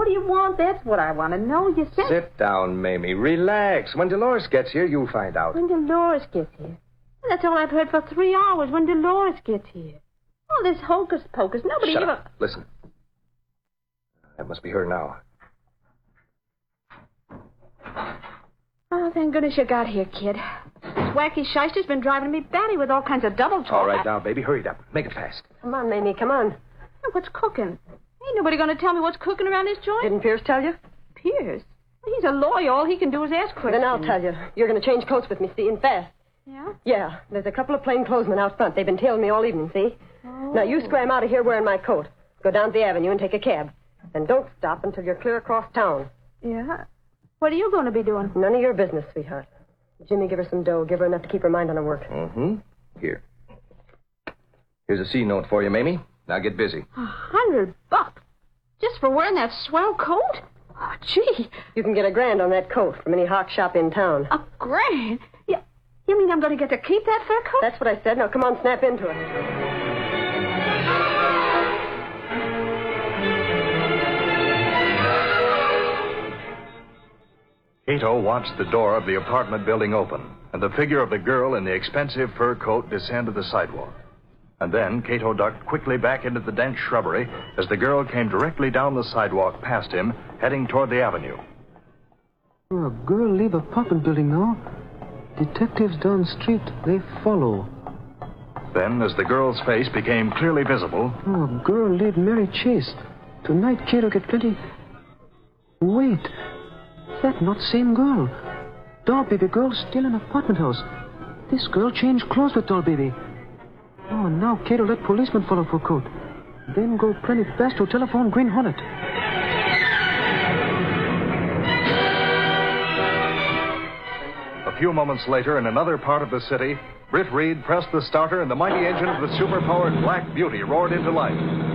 What do you want? That's what I want to know. You said... Sit down, Mamie. Relax. When Dolores gets here, you'll find out. When Dolores gets here. That's all I've heard for 3 hours. When Dolores gets here. All this hocus pocus. Nobody Shut even... up. Listen. That must be her now. Oh, thank goodness you got here, kid. This wacky shyster's been driving me batty with all kinds of double talk. All right, now, baby, hurry it up. Make it fast. Come on, Mamie, come on. What's cooking? Ain't nobody going to tell me what's cooking around this joint. Didn't Pierce tell you? Pierce? He's a lawyer. All he can do is ask questions. Then I'll tell you. You're going to change coats with me, see, and fast. Yeah? Yeah, there's a couple of plainclothesmen out front. They've been tailing me all evening, see? Oh. Now, you scram out of here wearing my coat. Go down to the avenue and take a cab. And don't stop until you're clear across town. Yeah? What are you going to be doing? None of your business, sweetheart. Jimmy, give her some dough. Give her enough to keep her mind on her work. Mm-hmm. Here. Here's a C note for you, Mamie. Now get busy. $100? Just for wearing that swell coat? Oh, gee. You can get $1,000 on that coat from any hawk shop in town. $1,000? You mean I'm going to get to keep that fur coat? That's what I said. Now, come on, snap into it. Cato watched the door of the apartment building open, and the figure of the girl in the expensive fur coat descend to the sidewalk. And then Cato ducked quickly back into the dense shrubbery as the girl came directly down the sidewalk past him, heading toward the avenue. Oh, a girl leave apartment building now. Detectives down the street, they follow. Then, as the girl's face became clearly visible... Oh, a girl leave Mary Chase. Tonight, Cato get plenty... Wait. That not same girl. Doll baby girl still in apartment house. This girl changed clothes with doll baby. Oh, now Cato let policeman follow for coat. Then go plenty fast to telephone Green Hornet. A few moments later, in another part of the city, Britt Reed pressed the starter and the mighty engine of the superpowered Black Beauty roared into life.